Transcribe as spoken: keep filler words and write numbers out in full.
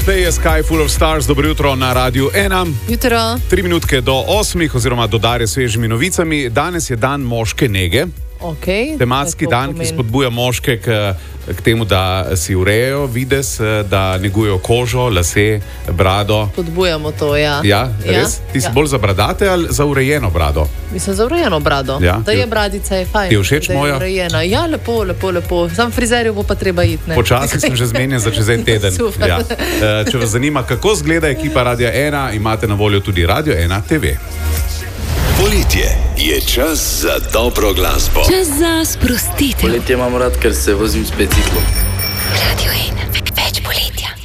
Coldplay je Sky Full of Stars, dobro jutro na Radiu ena. Jutro. Tri minutke do osmih, oziroma do Darje s svežimi novicami. Danes je dan moške nege. Okay, Tematski dan, pomeni? Ki spodbuja moške k, k temu, da si urejejo videz, da negujejo kožo, lase, brado. Spodbujamo to, ja. Ja, res? Ja, Ti si ja. bolj za bradate ali za urejeno brado? Mislim, za urejeno brado. Ja. Da je bradica, je fajn. Ti je všeč moja? Urejena. Ja, lepo, lepo, lepo. Sam frizerju bo pa treba iti. Počasi sem že zmenjen za čez en teden. Ja. Če vas zanima, kako zgleda ekipa Radia ena, imate na voljo tudi Radio ena te ve. Poletje je čas za dobro glasbo. Čas za sprostitev. Poletje imam rad, ker se vozim s biciklom. Radio ena.